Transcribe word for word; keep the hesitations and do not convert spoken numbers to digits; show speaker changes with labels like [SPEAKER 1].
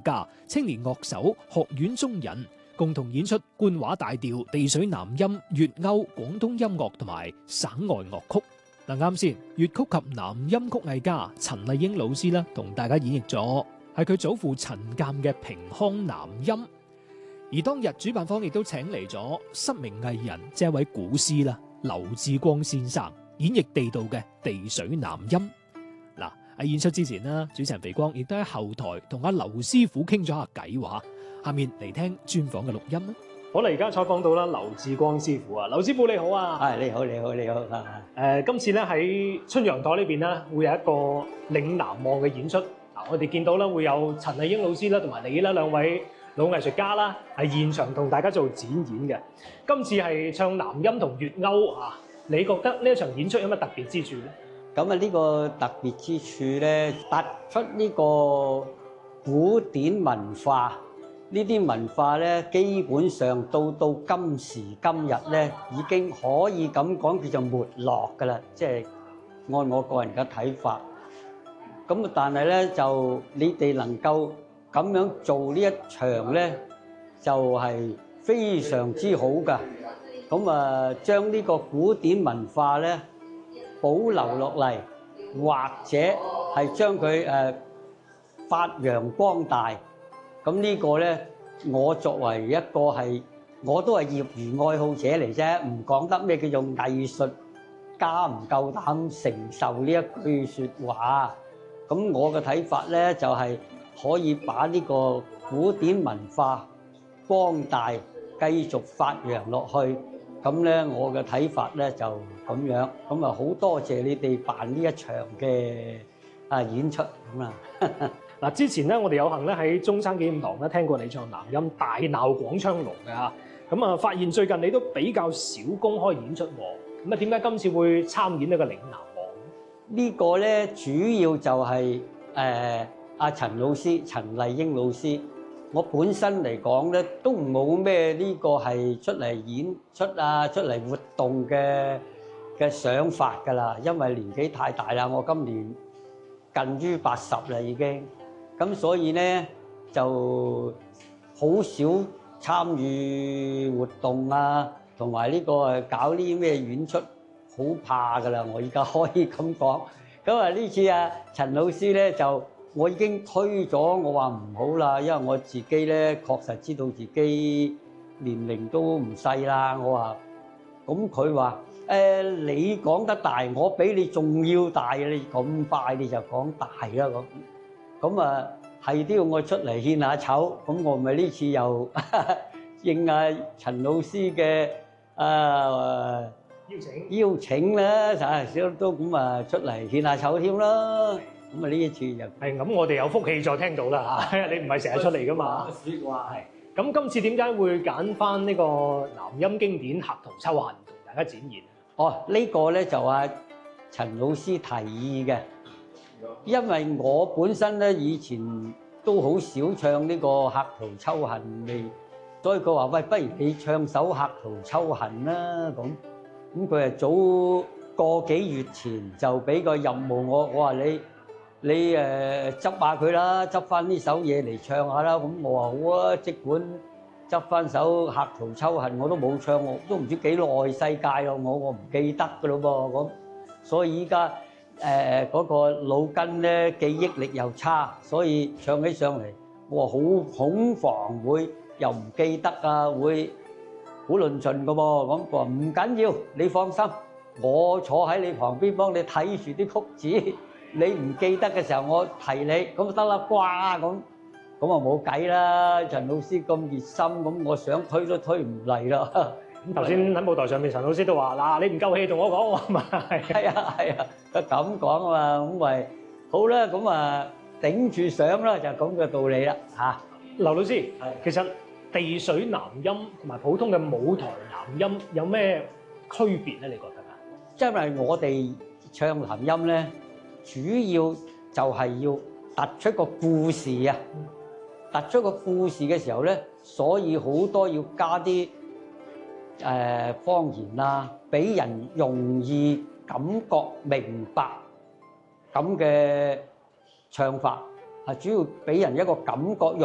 [SPEAKER 1] 家、青年樂手、學院中人共同演出官話大調、地水南音、粵謳、廣東音樂同埋省外樂曲。嗱，啱先粵曲及南音曲藝家陳麗英老師咧，同大家演繹咗係佢祖父陳鑑嘅平腔南音。而當日主辦方亦都請嚟咗失明藝人，即係一位古師啦，劉志光先生演繹地道嘅地水南音。嗱，喺演出之前啦，主持人肥光亦都喺後台同阿劉師傅傾咗下偈話。下面嚟聽專訪嘅錄音啦。好啦，而家採訪到啦劉志光師傅啊，劉師傅你好啊。
[SPEAKER 2] 係，你好，你好，你好啊。
[SPEAKER 1] 誒，今次咧喺春陽台呢邊咧，會有一個嶺南望嘅演出。嗱，我哋見到啦，會有陳麗英老師啦，同埋你啦兩位老藝術家啦，係現場同大家做展演嘅。今次係唱南音同粵謳啊，你覺得呢一場演出有乜特別之處咧？
[SPEAKER 2] 咁啊，呢個特別之處咧，突出呢個古典文化。呢啲文化咧，基本上到到今時今日咧，已經可以咁講叫做沒落㗎啦。即係按我個人嘅睇法。咁但係咧，就你哋能夠咁樣做呢一場咧，就係非常之好㗎。咁啊，將呢個古典文化咧保留落嚟，或者係將佢誒發揚光大。咁呢個咧，我作為一個係，我都係業餘愛好者嚟啫，唔講得咩叫做藝術家唔夠膽承受呢一句説話。咁我嘅睇法咧，就係可以把呢個古典文化光大，繼續發揚落去。咁咧，我嘅睇法咧就咁樣。咁啊，好多謝你哋辦呢一場嘅啊演出咁啊。
[SPEAKER 1] 嗱，之前咧，我哋有幸咧喺中山紀念堂咧聽過你唱南音《大鬧廣昌隆》嘅嚇，咁啊發現最近你都比較少公開演出喎，咁啊點解今次會參演呢個嶺南望？
[SPEAKER 2] 呢個咧主要就係誒阿陳老師陳麗英老師，我本身嚟講咧都冇咩呢個係出嚟演出啊出嚟活動嘅嘅想法㗎啦，因為年紀太大啦，我今年近於八十啦已經。咁所以咧就好少參與活動啊，同埋呢個誒搞啲咩演出，好怕噶啦！我而家可以咁講。咁啊呢次啊陳老師咧就我已經推咗，我話唔好啦，因為我自己咧確實知道自己年齡都唔細啦。我話咁佢話誒你講得大，我比你仲要大，你咁快你就講大啦咁。咁啊，係都要我出嚟獻下醜，咁我咪呢次又應阿陳老師嘅啊邀請邀請啦，啊少都咁啊出嚟獻下醜添啦。咁啊呢一次就
[SPEAKER 1] 係咁，我哋有福氣再聽到啦嚇，你唔係成日出嚟噶嘛？
[SPEAKER 2] 説話
[SPEAKER 1] 係。咁今次點解會揀翻呢個南音經典《客途秋恨》同大家展現？
[SPEAKER 2] 哦，呢個咧就阿陳老師提議嘅。因為我本身咧以前都好少唱呢個《客途秋恨》未，所以佢話喂，不如你唱首《客途秋恨》啦咁。咁佢係早個幾月前就俾個任務我，我話你你誒執下佢啦，執翻呢首嘢嚟唱下啦。咁我話好啊，即管執翻首《客途秋恨》，我都冇唱，我都唔知幾耐世界咯，我我唔記得噶咯噃咁，所以依家。誒嗰個腦筋咧記憶力又差，所以唱起上嚟我話好恐防會又唔記得啊，會好論盡㗎噃。咁佢話唔緊要，你放心，我坐喺你旁邊幫你睇住啲曲子，你唔記得嘅時候我提你，咁就得啦啩咁。咁啊冇計啦，陳老師咁熱心，咁我想推都推唔嚟啦。
[SPEAKER 1] 咁頭先喺舞台上面，陳老師都話：嗱，你唔夠氣同我講，我咪係。
[SPEAKER 2] 係啊係啊，佢咁講啊嘛，咁咪好啦，咁啊頂住上啦，就咁嘅道理啦嚇。
[SPEAKER 1] 劉老師，其實地水南音同埋普通嘅舞台南音有咩區別咧？你覺得啊？
[SPEAKER 2] 因為我哋唱南音咧，主要就係要突出個故事啊，突出個故事嘅時候咧，所以好多要加啲。誒方言啦，俾人容易感覺明白咁嘅唱法，係主要俾人一個感覺